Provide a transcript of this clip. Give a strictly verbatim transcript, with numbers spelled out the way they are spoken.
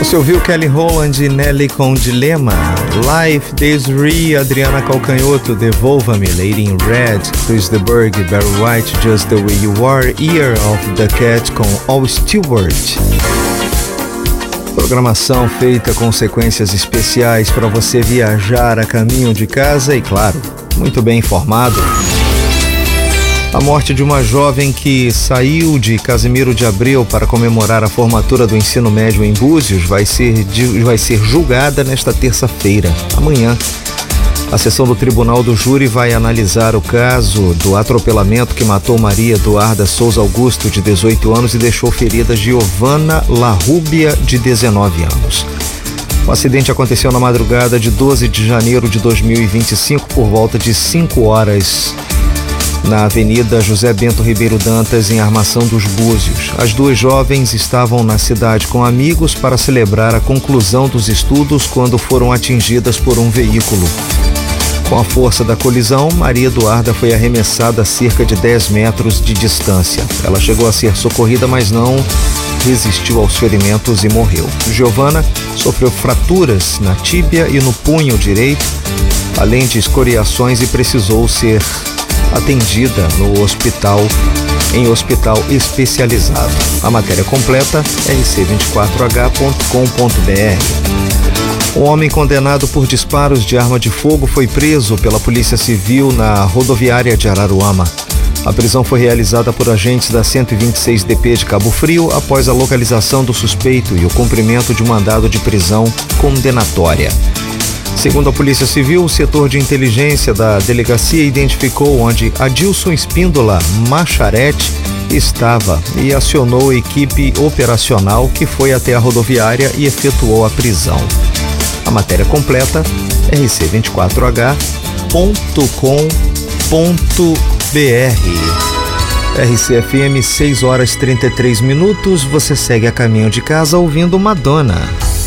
Você ouviu Kelly Rowland e Nelly com Dilema, Life, Desiree, Adriana Calcanhoto, Devolva-me, Lady in Red, Chris de Burgh, Barry White, Just the Way You Are, Year of the Cat com All Stewart. Programação feita com sequências especiais para você viajar a caminho de casa e, claro, muito bem informado. A morte de uma jovem que saiu de Casimiro de Abreu para comemorar a formatura do ensino médio em Búzios vai ser, vai ser julgada nesta terça-feira, amanhã. A sessão do Tribunal do Júri vai analisar o caso do atropelamento que matou Maria Eduarda Souza Augusto, de dezoito anos, e deixou ferida Giovana Larrúbia, de dezenove anos. O acidente aconteceu na madrugada de doze de janeiro de dois mil e vinte e cinco, por volta de cinco horas, na Avenida José Bento Ribeiro Dantas, em Armação dos Búzios. As duas jovens estavam na cidade com amigos para celebrar a conclusão dos estudos quando foram atingidas por um veículo. Com a força da colisão, Maria Eduarda foi arremessada a cerca de dez metros de distância. Ela chegou a ser socorrida, mas não resistiu aos ferimentos e morreu. Giovana sofreu fraturas na tíbia e no punho direito, além de escoriações, e precisou ser atendida no hospital, em hospital especializado. A matéria completa r c vinte e quatro h ponto com ponto b r. Um homem condenado por disparos de arma de fogo foi preso pela Polícia Civil na rodoviária de Araruama. A prisão foi realizada por agentes da cento e vinte e seis D P de Cabo Frio após a localização do suspeito e o cumprimento de um mandado de prisão condenatória. Segundo a Polícia Civil, o setor de inteligência da delegacia identificou onde Adilson Espíndola Macharete estava e acionou a equipe operacional que foi até a rodoviária e efetuou a prisão. A matéria completa r c vinte e quatro h ponto com ponto b r. R C F M, seis horas e trinta e três minutos. Você segue a caminho de casa ouvindo Madonna.